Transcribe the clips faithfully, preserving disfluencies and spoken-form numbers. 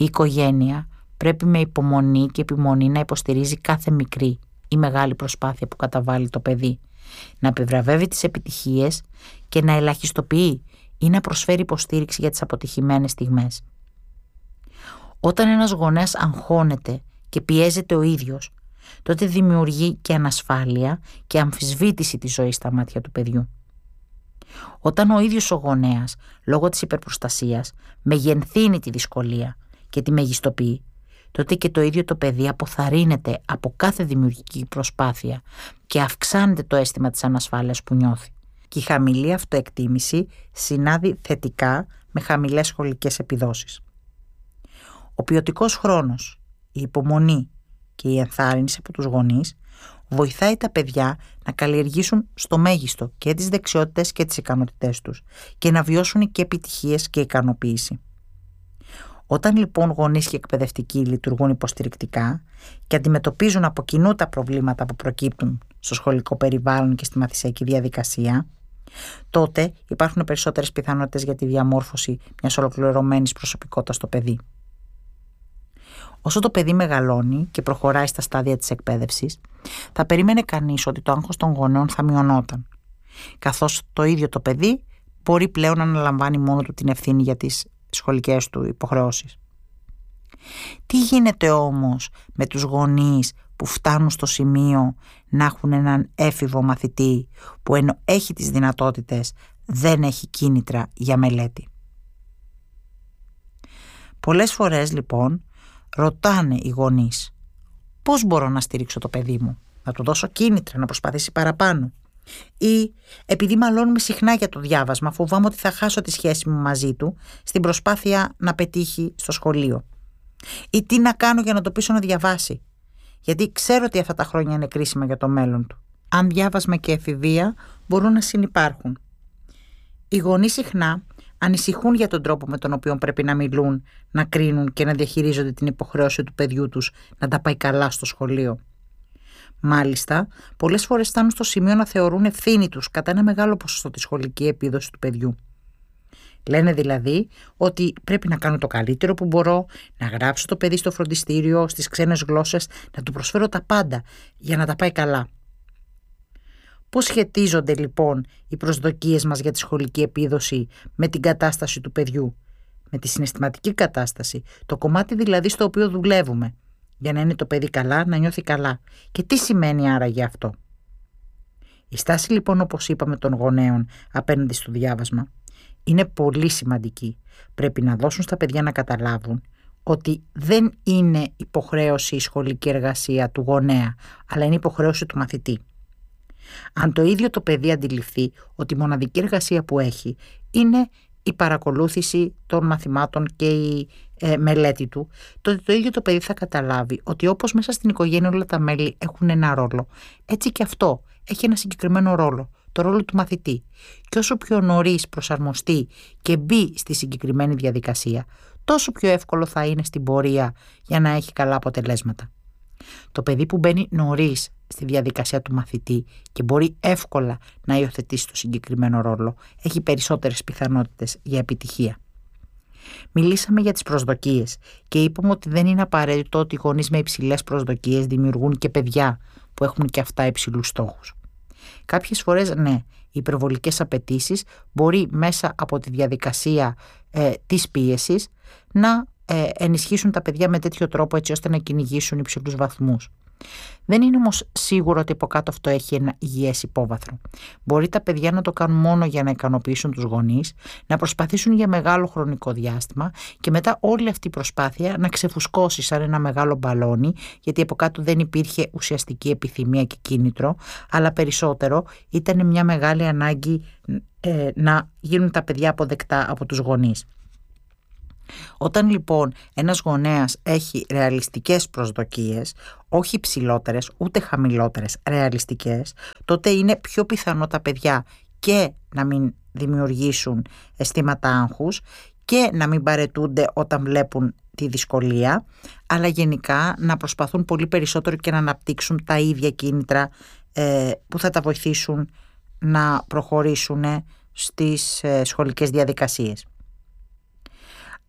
Η οικογένεια πρέπει με υπομονή και επιμονή να υποστηρίζει κάθε μικρή ή μεγάλη προσπάθεια που καταβάλει το παιδί, να επιβραβεύει τις επιτυχίες και να ελαχιστοποιεί ή να προσφέρει υποστήριξη για τις αποτυχημένες στιγμές. Όταν ένας γονέας αγχώνεται και πιέζεται ο ίδιος, τότε δημιουργεί και ανασφάλεια και αμφισβήτηση της ζωής στα μάτια του παιδιού. Όταν ο ίδιος ο γονέας, λόγω της υπερπροστασίας, μεγενθύνει τη δυσκολία και τη μεγιστοποιεί, τότε και το ίδιο το παιδί αποθαρρύνεται από κάθε δημιουργική προσπάθεια και αυξάνεται το αίσθημα της ανασφάλειας που νιώθει. Και η χαμηλή αυτοεκτίμηση συνάδει θετικά με χαμηλές σχολικές επιδόσεις. Ο ποιοτικός χρόνος, η υπομονή και η ενθάρρυνση από τους γονείς βοηθάει τα παιδιά να καλλιεργήσουν στο μέγιστο και τις δεξιότητες και τις ικανότητές τους και να βιώσουν και επιτυχίες και ικανοποίηση. Όταν λοιπόν γονείς και εκπαιδευτικοί λειτουργούν υποστηρικτικά και αντιμετωπίζουν από κοινού τα προβλήματα που προκύπτουν στο σχολικό περιβάλλον και στη μαθησιακή διαδικασία, τότε υπάρχουν περισσότερες πιθανότητες για τη διαμόρφωση μιας ολοκληρωμένης προσωπικότητας στο παιδί. Όσο το παιδί μεγαλώνει και προχωράει στα στάδια της εκπαίδευσης, θα περίμενε κανείς ότι το άγχος των γονέων θα μειωνόταν, καθώς το ίδιο το παιδί μπορεί πλέον να αναλαμβάνει μόνο του την ευθύνη για τις σχολικές του υποχρεώσεις. Τι γίνεται όμως με τους γονείς που φτάνουν στο σημείο να έχουν έναν έφηβο μαθητή που ενώ έχει τις δυνατότητες δεν έχει κίνητρα για μελέτη? Πολλές φορές λοιπόν ρωτάνε οι γονείς, πώς μπορώ να στηρίξω το παιδί μου, να του δώσω κίνητρα να προσπαθήσει παραπάνω, ή επειδή μαλώνουμε συχνά για το διάβασμα φοβάμαι ότι θα χάσω τη σχέση μου μαζί του στην προσπάθεια να πετύχει στο σχολείο, ή τι να κάνω για να το πείσω να διαβάσει, γιατί ξέρω ότι αυτά τα χρόνια είναι κρίσιμα για το μέλλον του. Αν διάβασμα και εφηβεία μπορούν να συνυπάρχουν. Οι γονείς συχνά ανησυχούν για τον τρόπο με τον οποίο πρέπει να μιλούν, να κρίνουν και να διαχειρίζονται την υποχρέωση του παιδιού τους να τα πάει καλά στο σχολείο. Μάλιστα, πολλές φορές φτάνουν στο σημείο να θεωρούν ευθύνη τους κατά ένα μεγάλο ποσοστό τη σχολική επίδοση του παιδιού. Λένε δηλαδή ότι πρέπει να κάνω το καλύτερο που μπορώ, να γράψω το παιδί στο φροντιστήριο, στις ξένες γλώσσες, να του προσφέρω τα πάντα για να τα πάει καλά. Πώς σχετίζονται λοιπόν οι προσδοκίες μας για τη σχολική επίδοση με την κατάσταση του παιδιού, με τη συναισθηματική κατάσταση, το κομμάτι δηλαδή στο οποίο δουλεύουμε, για να είναι το παιδί καλά, να νιώθει καλά. Και τι σημαίνει άραγε αυτό? Η στάση λοιπόν, όπως είπαμε, των γονέων απέναντι στο διάβασμα είναι πολύ σημαντική. Πρέπει να δώσουν στα παιδιά να καταλάβουν ότι δεν είναι υποχρέωση η σχολική εργασία του γονέα, αλλά είναι υποχρέωση του μαθητή. Αν το ίδιο το παιδί αντιληφθεί ότι η μοναδική εργασία που έχει είναι η παρακολούθηση των μαθημάτων και η ε, μελέτη του, τότε το ίδιο το παιδί θα καταλάβει ότι όπως μέσα στην οικογένεια όλα τα μέλη έχουν ένα ρόλο, έτσι και αυτό έχει ένα συγκεκριμένο ρόλο, το ρόλο του μαθητή. Και όσο πιο νωρίς προσαρμοστεί και μπει στη συγκεκριμένη διαδικασία, τόσο πιο εύκολο θα είναι στην πορεία για να έχει καλά αποτελέσματα. Το παιδί που μπαίνει νωρίς στη διαδικασία του μαθητή και μπορεί εύκολα να υιοθετήσει το συγκεκριμένο ρόλο, έχει περισσότερες πιθανότητες για επιτυχία. Μιλήσαμε για τις προσδοκίες και είπαμε ότι δεν είναι απαραίτητο ότι οι γονείς με υψηλές προσδοκίες δημιουργούν και παιδιά που έχουν και αυτά υψηλούς στόχους. Κάποιες φορές ναι, οι υπερβολικές απαιτήσεις μπορεί μέσα από τη διαδικασία ε, της πίεσης να ε, ενισχύσουν τα παιδιά με τέτοιο τρόπο έτσι ώστε να κυνηγήσουν υψηλούς βαθμούς. Δεν είναι όμως σίγουρο ότι από κάτω αυτό έχει ένα υγιές υπόβαθρο. Μπορεί τα παιδιά να το κάνουν μόνο για να ικανοποιήσουν τους γονείς, να προσπαθήσουν για μεγάλο χρονικό διάστημα και μετά όλη αυτή η προσπάθεια να ξεφουσκώσει σαν ένα μεγάλο μπαλόνι, γιατί από κάτω δεν υπήρχε ουσιαστική επιθυμία και κίνητρο, αλλά περισσότερο ήταν μια μεγάλη ανάγκη ε, να γίνουν τα παιδιά αποδεκτά από τους γονείς. Όταν λοιπόν ένας γονέας έχει ρεαλιστικές προσδοκίες, όχι ψηλότερες ούτε χαμηλότερες, ρεαλιστικές, τότε είναι πιο πιθανό τα παιδιά και να μην δημιουργήσουν αισθήματα άγχους και να μην παραιτούνται όταν βλέπουν τη δυσκολία, αλλά γενικά να προσπαθούν πολύ περισσότερο και να αναπτύξουν τα ίδια κίνητρα ε, που θα τα βοηθήσουν να προχωρήσουν στις ε, σχολικές διαδικασίες.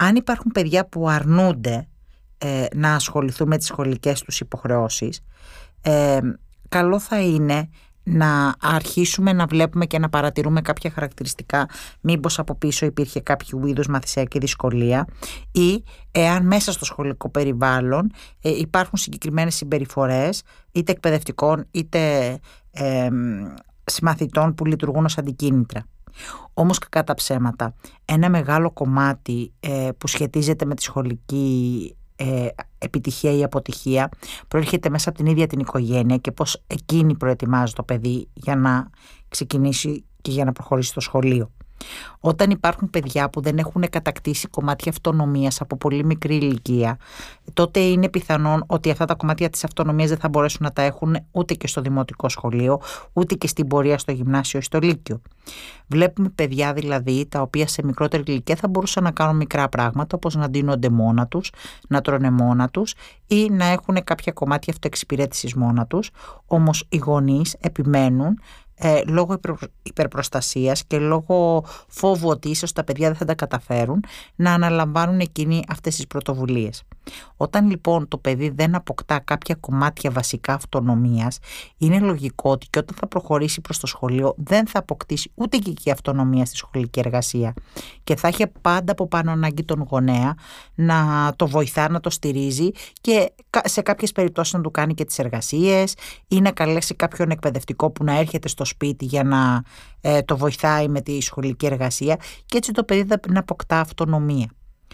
Αν υπάρχουν παιδιά που αρνούνται ε, να ασχοληθούν με τις σχολικές τους υποχρεώσεις, ε, καλό θα είναι να αρχίσουμε να βλέπουμε και να παρατηρούμε κάποια χαρακτηριστικά, μήπως από πίσω υπήρχε κάποιο είδους μαθησιακή δυσκολία, ή εάν μέσα στο σχολικό περιβάλλον ε, υπάρχουν συγκεκριμένες συμπεριφορές είτε εκπαιδευτικών είτε ε, συμμαθητών που λειτουργούν ως αντικίνητρα. Όμως, κακά τα ψέματα, ένα μεγάλο κομμάτι ε, που σχετίζεται με τη σχολική ε, επιτυχία ή αποτυχία προέρχεται μέσα από την ίδια την οικογένεια και πώς εκείνη προετοιμάζει το παιδί για να ξεκινήσει και για να προχωρήσει στο σχολείο. Όταν υπάρχουν παιδιά που δεν έχουν κατακτήσει κομμάτια αυτονομίας από πολύ μικρή ηλικία, τότε είναι πιθανόν ότι αυτά τα κομμάτια της αυτονομίας δεν θα μπορέσουν να τα έχουν ούτε και στο δημοτικό σχολείο, ούτε και στην πορεία στο γυμνάσιο ή στο λύκειο. Βλέπουμε παιδιά δηλαδή τα οποία σε μικρότερη ηλικία θα μπορούσαν να κάνουν μικρά πράγματα, όπως να ντύνονται μόνα τους, να τρώνε μόνα τους ή να έχουν κάποια κομμάτια αυτοεξυπηρέτησης μόνα τους, όμως οι γονείς επιμένουν Ε, λόγω υπερπροστασίας και λόγω φόβου ότι ίσως τα παιδιά δεν θα τα καταφέρουν, να αναλαμβάνουν εκείνοι αυτές τις πρωτοβουλίες. Όταν λοιπόν το παιδί δεν αποκτά κάποια κομμάτια βασικά αυτονομίας, είναι λογικό ότι και όταν θα προχωρήσει προς το σχολείο δεν θα αποκτήσει ούτε και εκεί αυτονομία στη σχολική εργασία και θα έχει πάντα από πάνω ανάγκη τον γονέα να το βοηθά, να το στηρίζει και σε κάποιες περιπτώσεις να του κάνει και τις εργασίες ή να καλέσει κάποιον εκπαιδευτικό που να έρχεται στο σπίτι για να ε, το βοηθάει με τη σχολική εργασία και έτσι το παιδί να αποκτά αυτονομία.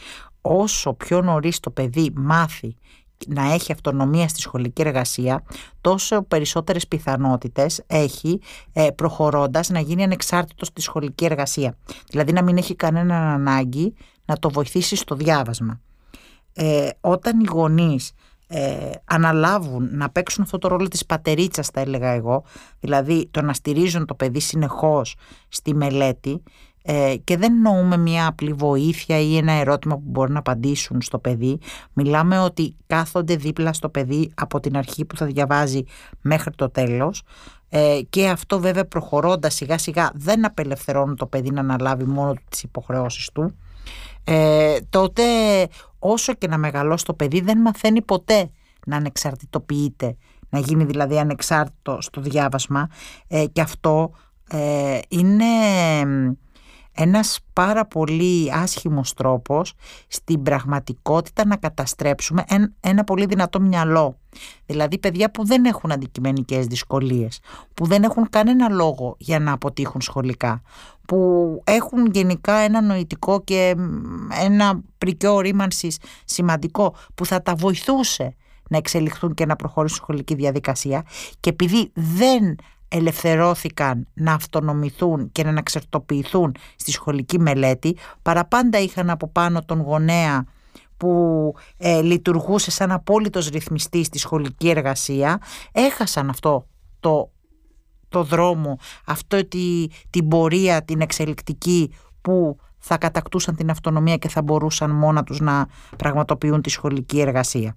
Όσο πιο νωρίς το παιδί μάθει να έχει αυτονομία στη σχολική εργασία, τόσο περισσότερες πιθανότητες έχει ε, προχωρώντας να γίνει ανεξάρτητος στη σχολική εργασία. Δηλαδή να μην έχει κανέναν ανάγκη να το βοηθήσει στο διάβασμα. Ε, όταν οι γονείς ε, αναλάβουν να παίξουν αυτό το ρόλο της πατερίτσας, θα έλεγα εγώ, δηλαδή το να στηρίζουν το παιδί συνεχώς στη μελέτη, Ε, και δεν εννοούμε μια απλή βοήθεια ή ένα ερώτημα που μπορούν να απαντήσουν στο παιδί. Μιλάμε ότι κάθονται δίπλα στο παιδί από την αρχή που θα διαβάζει μέχρι το τέλος ε, και αυτό βέβαια προχωρώντας σιγά σιγά δεν απελευθερώνουν το παιδί να αναλάβει μόνο τις υποχρεώσεις του. Ε, τότε όσο και να μεγαλώσει το παιδί δεν μαθαίνει ποτέ να ανεξαρτητοποιείται, να γίνει δηλαδή ανεξάρτητο στο διάβασμα ε, και αυτό ε, είναι ένας πάρα πολύ άσχημος τρόπος στην πραγματικότητα να καταστρέψουμε ένα πολύ δυνατό μυαλό. Δηλαδή παιδιά που δεν έχουν αντικειμενικές δυσκολίες, που δεν έχουν κανένα λόγο για να αποτύχουν σχολικά, που έχουν γενικά ένα νοητικό και ένα πρικιό ορίμανσης σημαντικό που θα τα βοηθούσε να εξελιχθούν και να προχωρήσουν στη σχολική διαδικασία και επειδή δεν ελευθερώθηκαν να αυτονομηθούν και να αναξαρτητοποιηθούν στη σχολική μελέτη, παραπάντα είχαν από πάνω τον γονέα που ε, λειτουργούσε σαν απόλυτος ρυθμιστής στη σχολική εργασία, έχασαν αυτό το, το δρόμο, αυτό τη, την πορεία, την εξελικτική που θα κατακτούσαν την αυτονομία και θα μπορούσαν μόνα τους να πραγματοποιούν τη σχολική εργασία.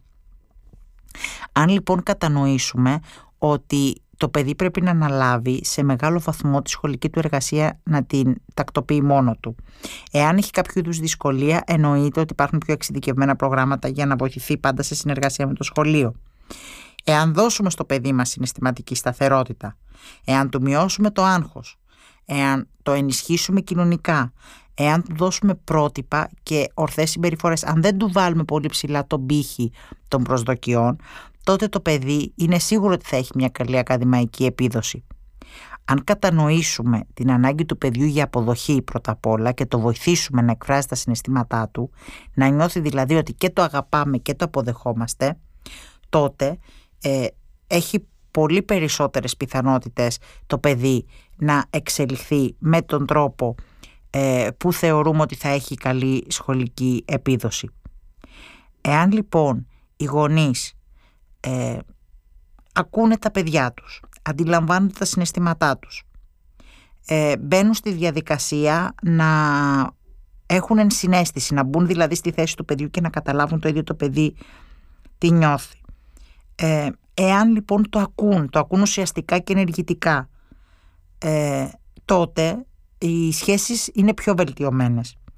Αν λοιπόν κατανοήσουμε ότι το παιδί πρέπει να αναλάβει σε μεγάλο βαθμό τη σχολική του εργασία να την τακτοποιεί μόνο του. Εάν έχει κάποιο είδους δυσκολία, εννοείται ότι υπάρχουν πιο εξειδικευμένα προγράμματα για να βοηθηθεί πάντα σε συνεργασία με το σχολείο. Εάν δώσουμε στο παιδί μας συναισθηματική σταθερότητα, εάν του μειώσουμε το άγχος, εάν το ενισχύσουμε κοινωνικά, εάν του δώσουμε πρότυπα και ορθές συμπεριφορές, αν δεν του βάλουμε πολύ ψηλά τον πύχη των προσδοκιών, τότε το παιδί είναι σίγουρο ότι θα έχει μια καλή ακαδημαϊκή επίδοση. Αν κατανοήσουμε την ανάγκη του παιδιού για αποδοχή πρώτα απ' όλα και το βοηθήσουμε να εκφράσει τα συναισθήματά του, να νιώθει δηλαδή ότι και το αγαπάμε και το αποδεχόμαστε, τότε ε, έχει πολύ περισσότερες πιθανότητες το παιδί να εξελιχθεί με τον τρόπο ε, που θεωρούμε ότι θα έχει καλή σχολική επίδοση. Εάν λοιπόν οι γονείς Ε, ακούνε τα παιδιά τους, αντιλαμβάνονται τα συναισθήματά τους, ε, μπαίνουν στη διαδικασία να έχουν ενσυναίσθηση, να μπουν δηλαδή στη θέση του παιδιού και να καταλάβουν το ίδιο το παιδί τι νιώθει. Ε, εάν λοιπόν το ακούν, το ακούν ουσιαστικά και ενεργητικά, ε, τότε οι σχέσεις είναι πιο βελτιωμένες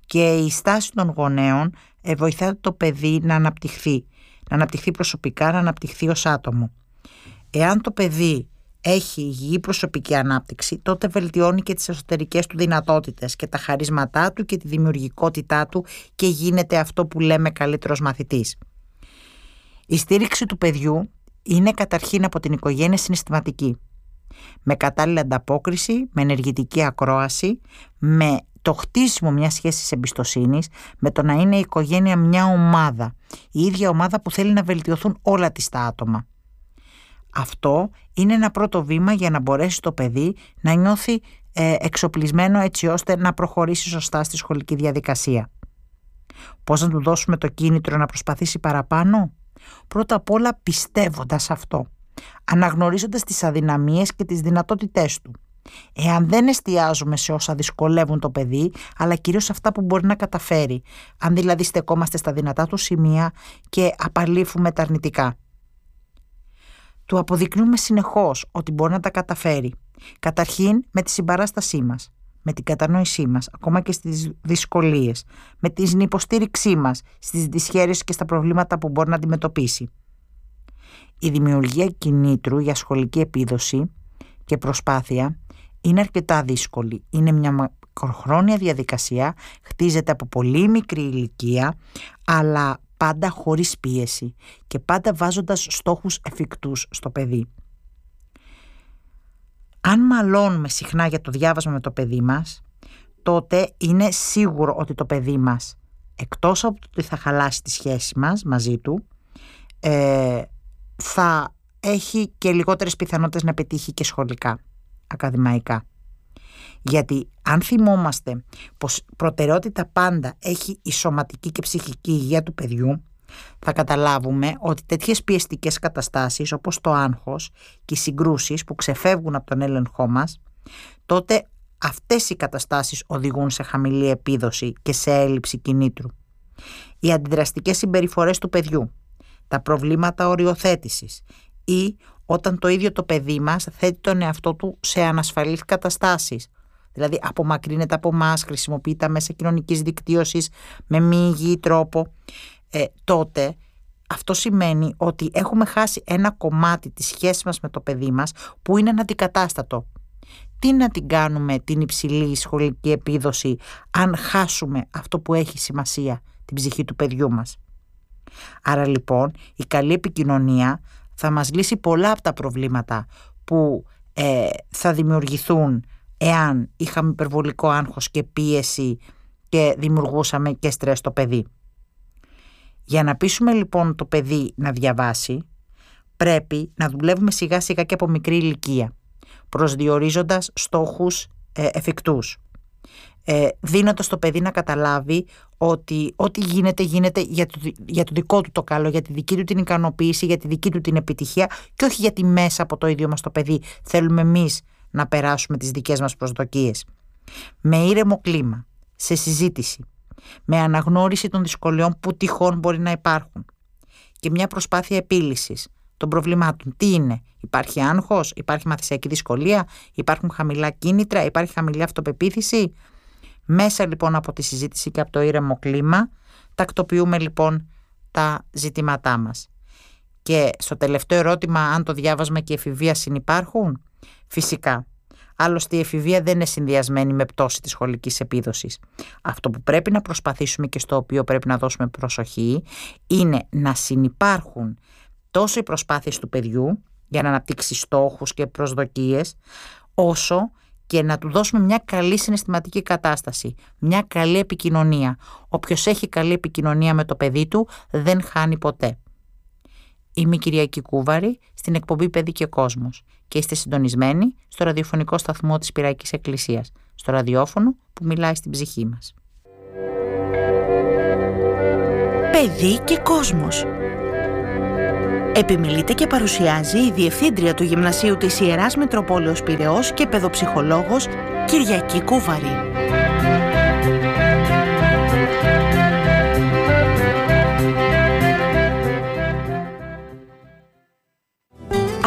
και η στάση των γονέων ε, βοηθάει το παιδί να αναπτυχθεί, να αναπτυχθεί προσωπικά, να αναπτυχθεί ως άτομο. Εάν το παιδί έχει υγιή προσωπική ανάπτυξη, τότε βελτιώνει και τις εσωτερικές του δυνατότητες και τα χαρίσματά του και τη δημιουργικότητά του και γίνεται αυτό που λέμε καλύτερος μαθητής. Η στήριξη του παιδιού είναι καταρχήν από την οικογένεια συναισθηματική, με κατάλληλη ανταπόκριση, με ενεργητική ακρόαση, με το χτίσιμο μιας σχέσης εμπιστοσύνης, με το να είναι η οικογένεια μια ομάδα, η ίδια ομάδα που θέλει να βελτιωθούν όλα της τα άτομα. Αυτό είναι ένα πρώτο βήμα για να μπορέσει το παιδί να νιώθει ε, εξοπλισμένο έτσι ώστε να προχωρήσει σωστά στη σχολική διαδικασία. Πώς να του δώσουμε το κίνητρο να προσπαθήσει παραπάνω? Πρώτα απ' όλα πιστεύοντας αυτό, αναγνωρίζοντας τις αδυναμίες και τις δυνατότητές του. Εάν δεν εστιάζουμε σε όσα δυσκολεύουν το παιδί, αλλά κυρίως αυτά που μπορεί να καταφέρει, αν δηλαδή στεκόμαστε στα δυνατά του σημεία και απαλήφουμε τα αρνητικά. Του αποδεικνύουμε συνεχώς ότι μπορεί να τα καταφέρει. Καταρχήν με τη συμπαράστασή μας, με την κατανόησή μας, ακόμα και στις δυσκολίες, με την υποστήριξή μας στις δυσχέρειες και στα προβλήματα που μπορεί να αντιμετωπίσει. Η δημιουργία κινήτρου για σχολική επίδοση και προσπάθεια είναι αρκετά δύσκολη. Είναι μια μακροχρόνια διαδικασία, χτίζεται από πολύ μικρή ηλικία, αλλά πάντα χωρίς πίεση και πάντα βάζοντας στόχους εφικτούς στο παιδί. Αν μαλώνουμε συχνά για το διάβασμα με το παιδί μας, τότε είναι σίγουρο ότι το παιδί μας, εκτός από το ότι θα χαλάσει τη σχέση μας μαζί του, ε, θα έχει και λιγότερες πιθανότητες να πετύχει και σχολικά, ακαδημαϊκά. Γιατί αν θυμόμαστε πως προτεραιότητα πάντα έχει η σωματική και ψυχική υγεία του παιδιού, θα καταλάβουμε ότι τέτοιες πιεστικές καταστάσεις όπως το άγχος και οι συγκρούσεις που ξεφεύγουν από τον έλεγχό μας, τότε αυτές οι καταστάσεις οδηγούν σε χαμηλή επίδοση και σε έλλειψη κινήτρου. Οι αντιδραστικές συμπεριφορές του παιδιού, τα προβλήματα οριοθέτησης ή όταν το ίδιο το παιδί μας θέτει τον εαυτό του σε ανασφαλείς καταστάσεις, δηλαδή απομακρύνεται από εμάς, χρησιμοποιεί τα μέσα κοινωνικής δικτύωσης με μη υγιή τρόπο, ε, τότε αυτό σημαίνει ότι έχουμε χάσει ένα κομμάτι της σχέσης μας με το παιδί μας που είναι αναντικατάστατο. Τι να την κάνουμε την υψηλή σχολική επίδοση αν χάσουμε αυτό που έχει σημασία, την ψυχή του παιδιού μας? Άρα λοιπόν η καλή επικοινωνία θα μας λύσει πολλά από τα προβλήματα που ε, θα δημιουργηθούν εάν είχαμε υπερβολικό άγχος και πίεση και δημιουργούσαμε και στρες στο παιδί. Για να πείσουμε λοιπόν το παιδί να διαβάσει, πρέπει να δουλεύουμε σιγά σιγά και από μικρή ηλικία, προσδιορίζοντας στόχους ε, εφικτούς, ε, δίνοντας το παιδί να καταλάβει ότι ό,τι γίνεται γίνεται για το, για το δικό του το καλό, για τη δική του την ικανοποίηση, για τη δική του την επιτυχία και όχι γιατί μέσα από το ίδιο μας το παιδί θέλουμε εμείς να περάσουμε τις δικές μας προσδοκίες. Με ήρεμο κλίμα, σε συζήτηση, με αναγνώριση των δυσκολιών που τυχόν μπορεί να υπάρχουν και μια προσπάθεια επίλυσης των προβλημάτων. Τι είναι? Υπάρχει άγχος, υπάρχει μαθησιακή δυσκολία, υπάρχουν χαμηλά κίνητρα, υπάρχει χαμηλή αυτοπεποίθηση? Μέσα λοιπόν από τη συζήτηση και από το ήρεμο κλίμα τακτοποιούμε λοιπόν τα ζητήματά μας. Και στο τελευταίο ερώτημα, αν το διάβασμα και η εφηβεία συνυπάρχουν, φυσικά. Άλλωστε η εφηβεία δεν είναι συνδυασμένη με πτώση της σχολικής επίδοσης. Αυτό που πρέπει να προσπαθήσουμε και στο οποίο πρέπει να δώσουμε προσοχή είναι να συνυπάρχουν τόσο οι προσπάθειες του παιδιού για να αναπτύξει στόχους και προσδοκίες, όσο και να του δώσουμε μια καλή συναισθηματική κατάσταση, μια καλή επικοινωνία. Όποιος έχει καλή επικοινωνία με το παιδί του δεν χάνει ποτέ. Είμαι η Κυριακή Κούβαρη στην εκπομπή «Παιδί και Κόσμος» και είστε συντονισμένοι στο ραδιοφωνικό σταθμό της Πυραϊκής Εκκλησίας, στο ραδιόφωνο που μιλάει στην ψυχή μας. «Παιδί και Κόσμος». Επιμιλείται και παρουσιάζει η Διευθύντρια του Γυμνασίου της Ιεράς Μητροπόλεως Πειραιώς και παιδοψυχολόγος Κυριακή Κούβαρη.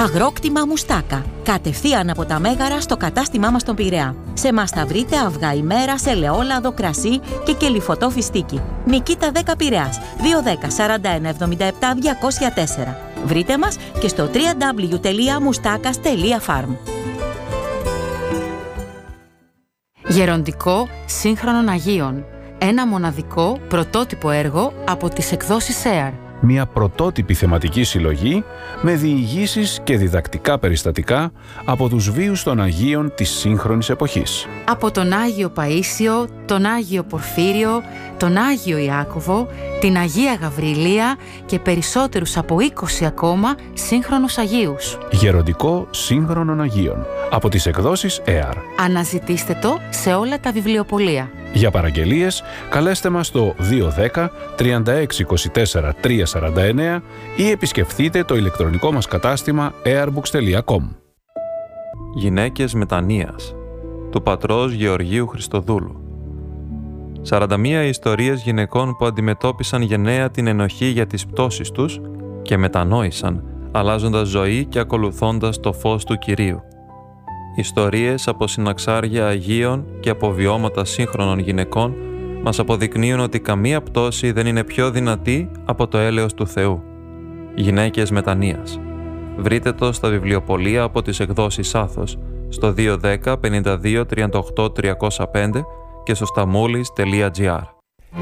Αγρόκτημα Μουστάκα. Κατευθείαν από τα Μέγαρα στο κατάστημά μας στον Πειραιά. Σε μας θα βρείτε αυγά ημέρας, ελαιόλαδο, κρασί και κελιφωτό φιστίκι. Νικήτα δέκα Πειραιάς, δύο δέκα σαράντα ένα εβδομήντα επτά διακόσια τέσσερα. Βρείτε μας και στο double-u double-u double-u τελεία μουστάκας τελεία farm. Γεροντικό Σύγχρονων Αγίων. Ένα μοναδικό πρωτότυπο έργο από τις εκδόσεις ΕΑΡ. Μια πρωτότυπη θεματική συλλογή με διηγήσεις και διδακτικά περιστατικά από τους βίους των Αγίων της σύγχρονης εποχής. Από τον Άγιο Παΐσιο, τον Άγιο Πορφύριο, τον Άγιο Ιάκωβο, την Αγία Γαβριλία και περισσότερους από είκοσι ακόμα σύγχρονους Αγίους. Γεροντικό Σύγχρονων Αγίων από τις εκδόσεις ΕΑΡ. Αναζητήστε το σε όλα τα βιβλιοπωλεία. Για παραγγελίες, καλέστε μας στο δύο δέκα τριάντα έξι είκοσι τέσσερα τριακόσια σαράντα εννέα ή επισκεφθείτε το ηλεκτρονικό μας κατάστημα airbox τελεία com. Γυναίκες Μετανοίας του πατρός Γεωργίου Χριστοδούλου. σαράντα μία ιστορίες γυναικών που αντιμετώπισαν γενναία την ενοχή για τις πτώσεις τους και μετανόησαν, αλλάζοντας ζωή και ακολουθώντας το φως του Κυρίου. Ιστορίες από συναξάρια Αγίων και από βιώματα σύγχρονων γυναικών μας αποδεικνύουν ότι καμία πτώση δεν είναι πιο δυνατή από το έλεος του Θεού. Γυναίκες Μετανοίας. Βρείτε το στα βιβλιοπωλεία από τις εκδόσεις Άθος στο δύο δέκα πενήντα δύο τριάντα οκτώ τριακόσια πέντε και στο σταμούλης τελεία τζι άρ.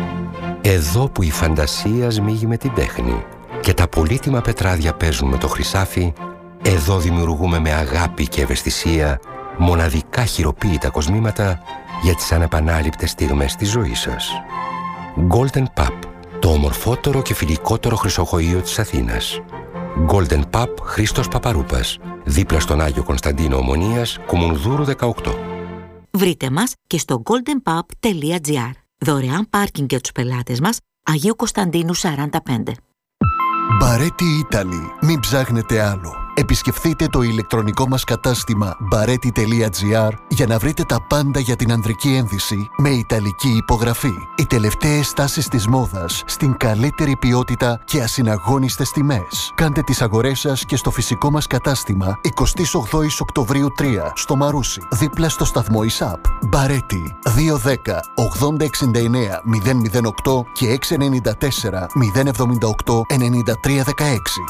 Εδώ που η φαντασία σμίγει με την τέχνη και τα πολύτιμα πετράδια παίζουν με το χρυσάφι, εδώ δημιουργούμε με αγάπη και ευαισθησία μοναδικά χειροποίητα κοσμήματα για τις ανεπανάληπτες στιγμές της ζωής σας. Golden Pub, το ομορφότερο και φιλικότερο χρυσοχοείο της Αθήνας. Golden Pub Χρήστος Παπαρούπας, δίπλα στον Άγιο Κωνσταντίνο Ομονίας, Κουμουνδούρου δεκαοκτώ. Βρείτε μας και στο golden pub τελεία τζι άρ. Δωρεάν πάρκινγκ για τους πελάτες μας, Αγίου Κωνσταντίνου σαράντα πέντε. Μπαρέτι Italy. Μην ψάχνετε άλλο. Επισκεφτείτε το ηλεκτρονικό μας κατάστημα μπαρέτι τελεία τζι άρ για να βρείτε τα πάντα για την ανδρική ένδυση με ιταλική υπογραφή. Οι τελευταίες τάσεις της μόδας στην καλύτερη ποιότητα και ασυναγώνιστες τιμές. Κάντε τις αγορές σας και στο φυσικό μας κατάστημα εικοστή ογδόη Οκτωβρίου τρία στο Μαρούσι, δίπλα στο σταθμό ΙΣΑΠ. Μπαρέτι δύο δέκα ογδόντα εξήντα εννέα μηδέν μηδέν οκτώ και έξι εννιά τέσσερα μηδέν εβδομήντα οκτώ ενενήντα τρία δεκαέξι.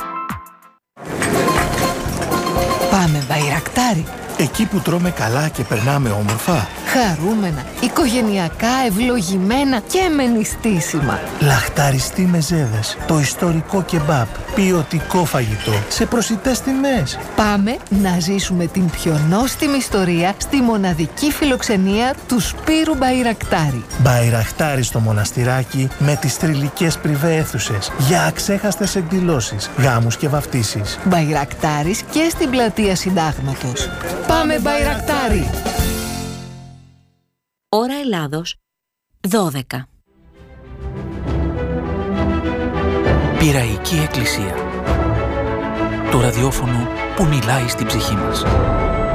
Πάμε Μπαϊρακτάρι. Εκεί που τρώμε καλά και περνάμε όμορφα. Χαρούμενα, οικογενειακά, ευλογημένα και με νηστίσιμα. Λαχταριστή μεζέδες, το ιστορικό κεμπάπ, ποιοτικό φαγητό, σε προσιτές τιμές. Πάμε να ζήσουμε την πιο νόστιμη ιστορία στη μοναδική φιλοξενία του Σπύρου Μπαϊρακτάρι. Μπαϊρακτάρι στο μοναστηράκι με τις θρυλικές πριβέ αίθουσες για αξέχαστες εκδηλώσεις, γάμους και βαφτίσεις. Μπαϊρακτάρις και στην πλατεία Συντάγματος. Πάμε Μπαϊρακτάρι! Ώρα Ελλάδος, δώδεκα. Πειραϊκή Εκκλησία. Το ραδιόφωνο που μιλάει στην ψυχή μας.